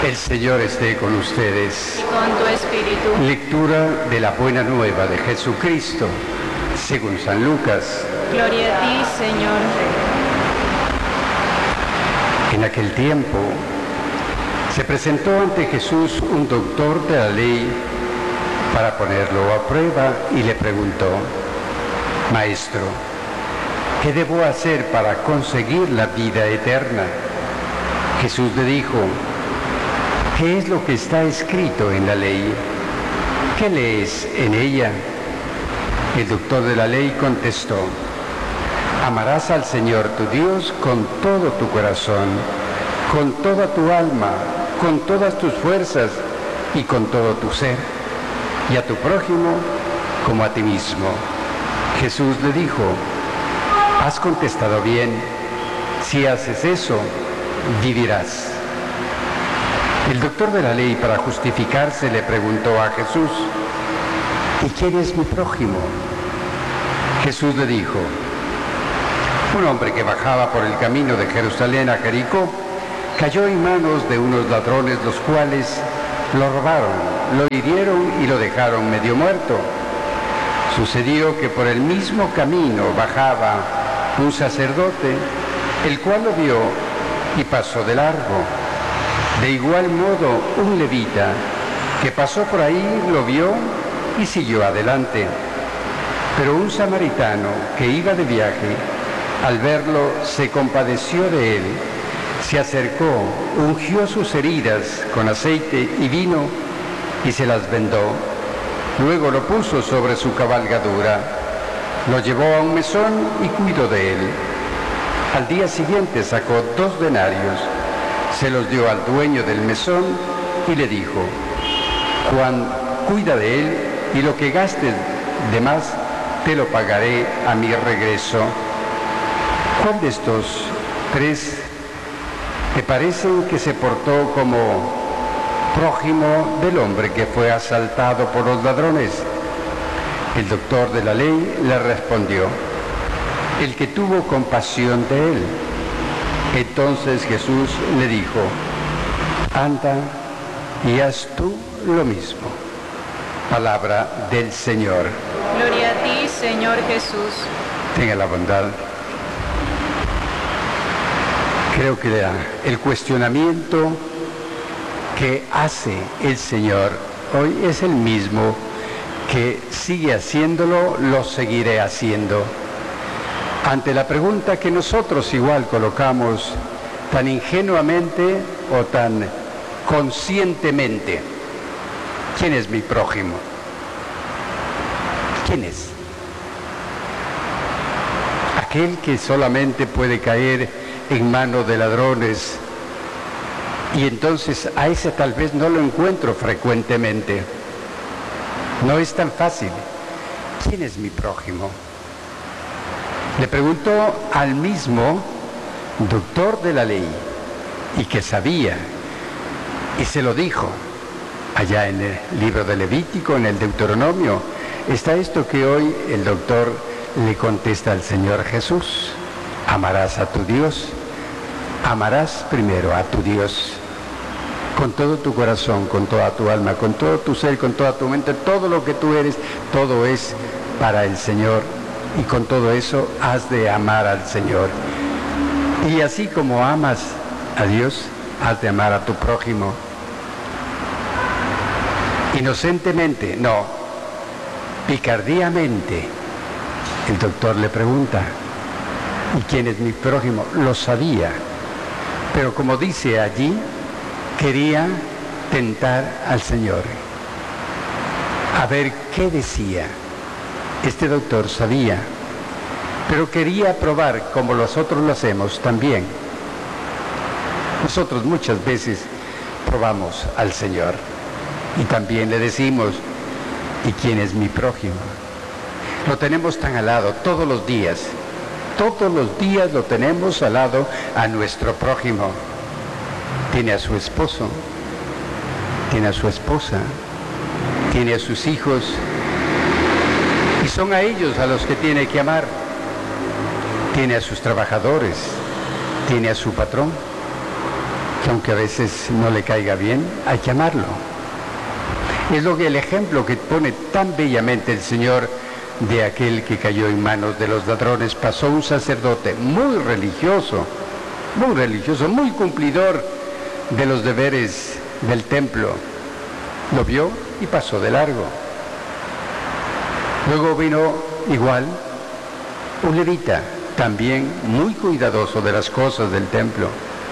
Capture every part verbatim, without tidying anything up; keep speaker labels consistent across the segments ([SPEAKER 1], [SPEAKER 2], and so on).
[SPEAKER 1] El Señor esté con ustedes.
[SPEAKER 2] Y con tu espíritu.
[SPEAKER 1] Lectura de la Buena Nueva de Jesucristo, según San Lucas.
[SPEAKER 2] Gloria a ti, Señor.
[SPEAKER 1] En aquel tiempo se presentó ante Jesús un doctor de la ley para ponerlo a prueba y le preguntó: Maestro, ¿qué debo hacer para conseguir la vida eterna? Jesús le dijo: ¿qué es lo que está escrito en la ley? ¿Qué lees en ella? El doctor de la ley contestó: amarás al Señor tu Dios con todo tu corazón, con toda tu alma, con todas tus fuerzas y con todo tu ser, y a tu prójimo como a ti mismo. Jesús le dijo: has contestado bien, si haces eso, vivirás. El doctor de la ley, para justificarse, le preguntó a Jesús: ¿y quién es mi prójimo? Jesús le dijo: un hombre que bajaba por el camino de Jerusalén a Jericó cayó en manos de unos ladrones, los cuales lo robaron, lo hirieron y lo dejaron medio muerto. Sucedió que por el mismo camino bajaba un sacerdote, el cual lo vio y pasó de largo. De igual modo, un levita que pasó por ahí lo vio y siguió adelante. Pero un samaritano que iba de viaje, al verlo, se compadeció de él, se acercó, ungió sus heridas con aceite y vino y se las vendó. Luego lo puso sobre su cabalgadura, lo llevó a un mesón y cuidó de él. Al día siguiente sacó dos denarios, se los dio al dueño del mesón y le dijo: Juan, cuida de él y lo que gastes de más te lo pagaré a mi regreso. ¿Cuál de estos tres te parece que se portó como prójimo del hombre que fue asaltado por los ladrones? El doctor de la ley le respondió: el que tuvo compasión de él. Entonces Jesús le dijo: anda y haz tú lo mismo. Palabra del Señor.
[SPEAKER 2] Gloria a ti, Señor Jesús.
[SPEAKER 1] Tenga la bondad. Creo que la, el cuestionamiento que hace el Señor hoy es el mismo que sigue haciéndolo, lo seguiré haciendo. Ante la pregunta que nosotros igual colocamos tan ingenuamente o tan conscientemente: ¿quién es mi prójimo? ¿Quién es? Aquel que solamente puede caer en manos de ladrones, y entonces a ese tal vez no lo encuentro frecuentemente. No es tan fácil. ¿Quién es mi prójimo? Le preguntó al mismo doctor de la ley, y que sabía, y se lo dijo. Allá en el libro de Levítico, en el Deuteronomio, está esto que hoy el doctor le contesta al Señor Jesús: amarás a tu Dios, amarás primero a tu Dios con todo tu corazón, con toda tu alma, con todo tu ser, con toda tu mente, todo lo que tú eres, todo es para el Señor. Y con todo eso has de amar al Señor. Y así como amas a Dios, has de amar a tu prójimo. Inocentemente, no, picardíamente. El doctor le pregunta: ¿y quién es mi prójimo? Lo sabía, pero como dice allí, quería tentar al Señor, a ver qué decía. Este doctor sabía, pero quería probar, como nosotros lo hacemos también. Nosotros muchas veces probamos al Señor y también le decimos: ¿y quién es mi prójimo? Lo tenemos tan al lado todos los días. Todos los días lo tenemos al lado a nuestro prójimo. Tiene a su esposo, tiene a su esposa, tiene a sus hijos, y son a ellos a los que tiene que amar. Tiene a sus trabajadores, tiene a su patrón, que aunque a veces no le caiga bien, hay que amarlo. Es lo que el ejemplo que pone tan bellamente el Señor de aquel que cayó en manos de los ladrones. Pasó un sacerdote muy religioso, muy religioso, muy cumplidor de los deberes del templo. Lo vio y pasó de largo. Luego vino igual un levita, también muy cuidadoso de las cosas del templo,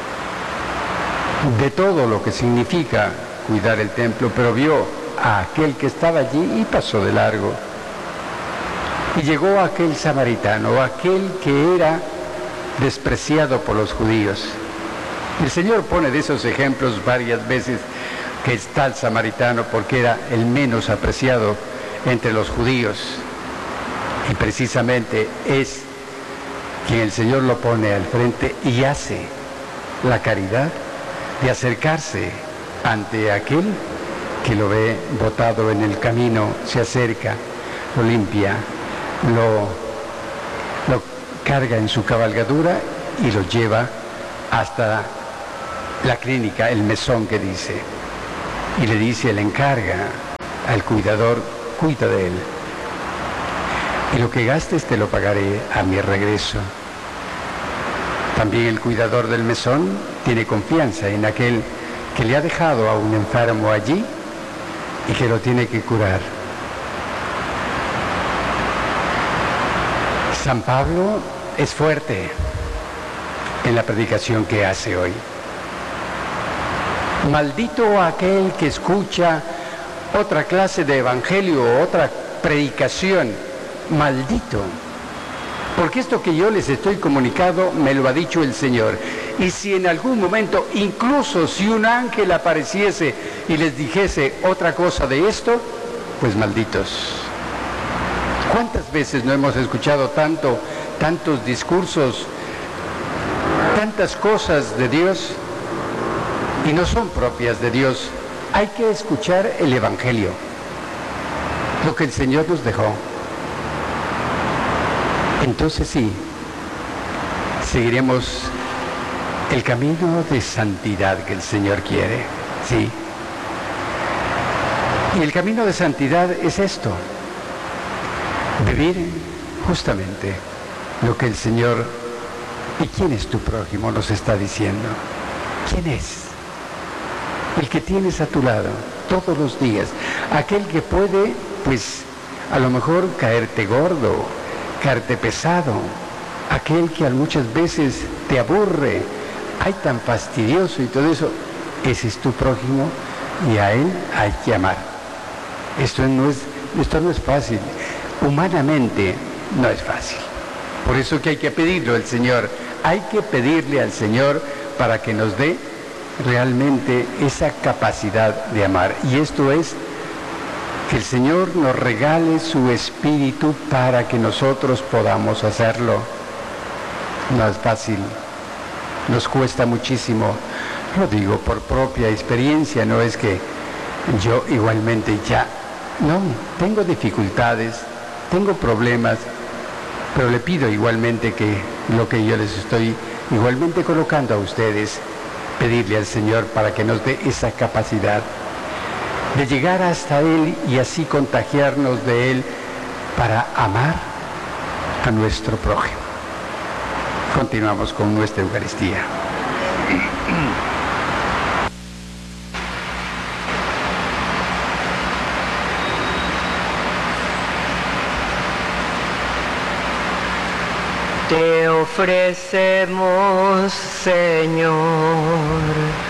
[SPEAKER 1] de todo lo que significa cuidar el templo, pero vio a aquel que estaba allí y pasó de largo. Y llegó aquel samaritano, aquel que era despreciado por los judíos. El Señor pone de esos ejemplos varias veces, que está el samaritano porque era el menos apreciado entre los judíos. Y precisamente es quien el Señor lo pone al frente y hace la caridad de acercarse ante aquel que lo ve botado en el camino, se acerca, lo limpia, lo, lo carga en su cabalgadura y lo lleva hasta la clínica, el mesón que dice, y le dice, le encarga al cuidador, cuida de él, y lo que gastes te lo pagaré a mi regreso. También el cuidador del mesón tiene confianza en aquel que le ha dejado a un enfermo allí y que lo tiene que curar. San Pablo es fuerte en la predicación que hace hoy. Maldito aquel que escucha otra clase de evangelio, otra predicación. Maldito. Porque esto que yo les estoy comunicando me lo ha dicho el Señor. Y si en algún momento, incluso si un ángel apareciese y les dijese otra cosa de esto, pues malditos. ¿Cuántas veces no hemos escuchado tanto, tantos discursos, tantas cosas de Dios y no son propias de Dios? Hay que escuchar el Evangelio, lo que el Señor nos dejó. Entonces sí, seguiremos el camino de santidad que el Señor quiere, sí. Y el camino de santidad es esto, vivir justamente lo que el Señor, ¿y quién es tu prójimo?, nos está diciendo. ¿Quién es? El que tienes a tu lado todos los días, aquel que puede, pues, a lo mejor caerte gordo, caerte pesado, aquel que muchas veces te aburre, ay, tan fastidioso y todo eso. Ese es tu prójimo y a él hay que amar. Esto no es, esto no es fácil, humanamente no es fácil. Por eso que hay que pedirlo al Señor, hay que pedirle al Señor para que nos dé realmente esa capacidad de amar. Y esto es que el Señor nos regale su Espíritu para que nosotros podamos hacerlo. No es fácil, nos cuesta muchísimo. Lo digo por propia experiencia, no es que yo igualmente ya, no, tengo dificultades, tengo problemas, pero le pido igualmente que lo que yo les estoy igualmente colocando a ustedes, pedirle al Señor para que nos dé esa capacidad de llegar hasta Él y así contagiarnos de Él para amar a nuestro prójimo. Continuamos con nuestra Eucaristía.
[SPEAKER 3] Te ofrecemos, Señor,